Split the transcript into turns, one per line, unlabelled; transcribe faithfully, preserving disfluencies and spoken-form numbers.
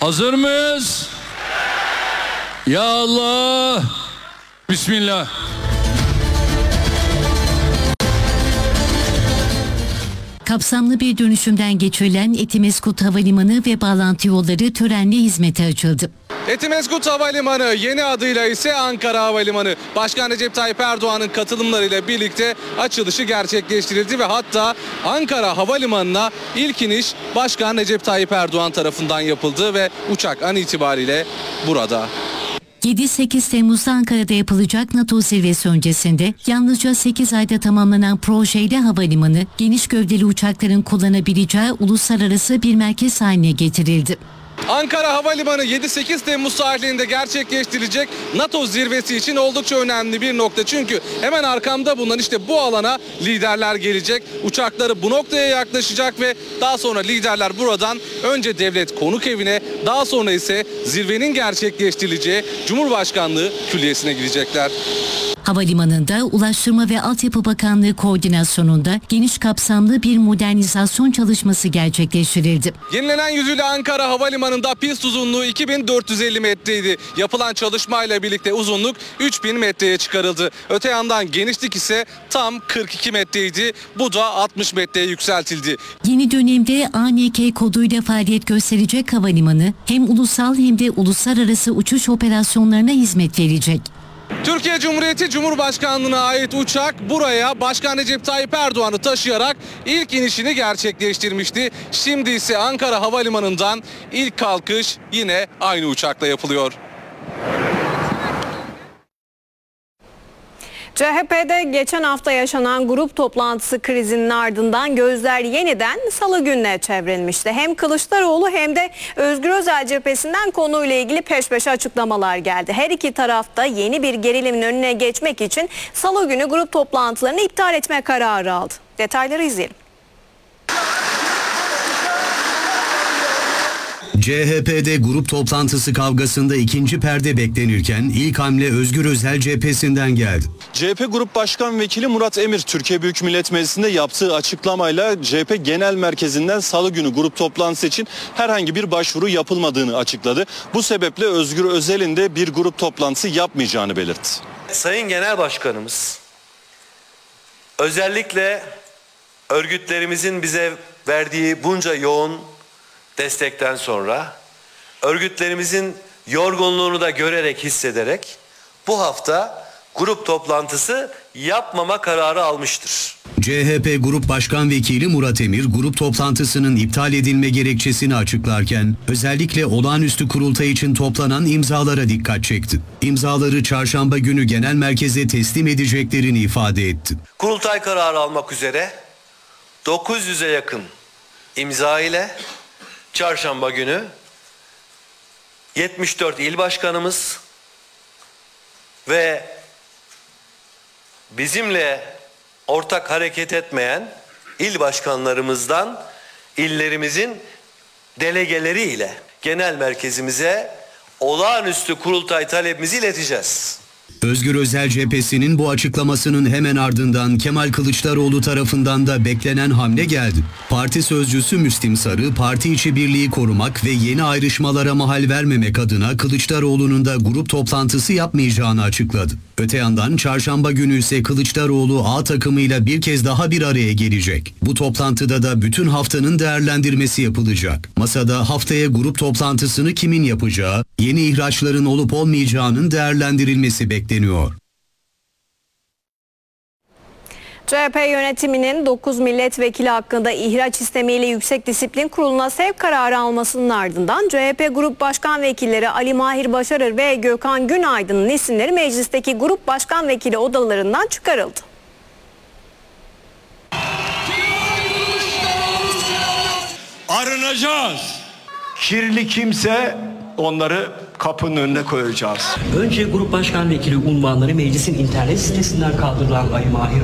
Hazır mıyız? Ya Allah. Bismillah.
Kapsamlı bir dönüşümden geçirilen Etimesgut Havalimanı ve bağlantı yolları törenle hizmete açıldı.
Etimesgut Havalimanı, yeni adıyla ise Ankara Havalimanı. Başkan Recep Tayyip Erdoğan'ın katılımlarıyla birlikte açılışı gerçekleştirildi ve hatta Ankara Havalimanı'na ilk iniş Başkan Recep Tayyip Erdoğan tarafından yapıldı ve uçak an itibariyle burada.
yedi sekiz Temmuz'da Ankara'da yapılacak NATO zirvesi öncesinde yalnızca sekiz ayda tamamlanan projeyle havalimanı geniş gövdeli uçakların kullanabileceği uluslararası bir merkez haline getirildi.
Ankara Havalimanı yedi sekiz Temmuz tarihinde gerçekleştirilecek NATO zirvesi için oldukça önemli bir nokta. Çünkü hemen arkamda bulunan işte bu alana liderler gelecek. Uçakları bu noktaya yaklaşacak ve daha sonra liderler buradan önce devlet konuk evine, daha sonra ise zirvenin gerçekleştirileceği Cumhurbaşkanlığı Külliyesi'ne gidecekler.
Havalimanında Ulaştırma ve Altyapı Bakanlığı koordinasyonunda geniş kapsamlı bir modernizasyon çalışması gerçekleştirildi.
Yenilenen yüzüyle Ankara Havalimanı'nda pist uzunluğu iki bin dört yüz elli metreydi. Yapılan çalışmayla birlikte uzunluk üç bin metreye çıkarıldı. Öte yandan genişlik ise tam kırk iki metreydi. Bu da altmış metreye yükseltildi.
Yeni dönemde A N K koduyla faaliyet gösterecek havalimanı hem ulusal hem de uluslararası uçuş operasyonlarına hizmet verecek.
Türkiye Cumhuriyeti Cumhurbaşkanlığı'na ait uçak buraya Başkan Recep Tayyip Erdoğan'ı taşıyarak ilk inişini gerçekleştirmişti. Şimdi ise Ankara Havalimanı'ndan ilk kalkış yine aynı uçakla yapılıyor.
C H P'de geçen hafta yaşanan grup toplantısı krizinin ardından gözler yeniden Salı gününe çevrilmişti. Hem Kılıçdaroğlu hem de Özgür Özel cephesinden konuyla ilgili peş peşe açıklamalar geldi. Her iki tarafta yeni bir gerilimin önüne geçmek için Salı günü grup toplantılarını iptal etme kararı aldı. Detayları izleyelim.
C H P'de grup toplantısı kavgasında ikinci perde beklenirken ilk hamle Özgür Özel cephesinden geldi.
C H P Grup Başkan Vekili Murat Emir, Türkiye Büyük Millet Meclisi'nde yaptığı açıklamayla C H P Genel Merkezi'nden Salı günü grup toplantısı için herhangi bir başvuru yapılmadığını açıkladı. Bu sebeple Özgür Özel'in de bir grup toplantısı yapmayacağını belirtti.
Sayın Genel Başkanımız özellikle örgütlerimizin bize verdiği bunca yoğun destekten sonra örgütlerimizin yorgunluğunu da görerek, hissederek bu hafta grup toplantısı yapmama kararı almıştır.
C H P Grup Başkan Vekili Murat Emir grup toplantısının iptal edilme gerekçesini açıklarken özellikle olağanüstü kurultay için toplanan imzalara dikkat çekti. İmzaları çarşamba günü genel merkeze teslim edeceklerini ifade etti.
Kurultay kararı almak üzere dokuz yüze yakın imza ile çarşamba günü yetmiş dört il başkanımız ve bizimle ortak hareket etmeyen il başkanlarımızdan illerimizin delegeleriyle genel merkezimize olağanüstü kurultay talebimizi ileteceğiz.
Özgür Özel cephesinin bu açıklamasının hemen ardından Kemal Kılıçdaroğlu tarafından da beklenen hamle geldi. Parti sözcüsü Müslim Sarı, parti içi birliği korumak ve yeni ayrışmalara mahal vermemek adına Kılıçdaroğlu'nun da grup toplantısı yapmayacağını açıkladı. Öte yandan çarşamba günü ise Kılıçdaroğlu A takımıyla bir kez daha bir araya gelecek. Bu toplantıda da bütün haftanın değerlendirmesi yapılacak. Masada haftaya grup toplantısını kimin yapacağı, yeni ihraçların olup olmayacağının değerlendirilmesi bekleniyor.
C H P yönetiminin dokuz milletvekili hakkında ihraç istemiyle Yüksek Disiplin Kurulu'na sevk kararı almasının ardından C H P Grup Başkan Vekilleri Ali Mahir Başarır ve Gökhan Günaydın'ın isimleri meclisteki Grup Başkan Vekili odalarından çıkarıldı.
Arınacağız. Kirli kimse onları kapının önüne koyacağız.
Önce Grup Başkan Vekili unvanları meclisin internet sitesinden kaldırılan Ali Mahir